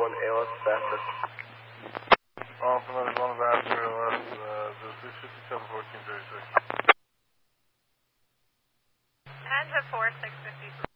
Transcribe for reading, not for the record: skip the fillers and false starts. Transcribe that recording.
ALS fastest. Altimeter 1 Vasher ALS, 657 1436. And to 4653.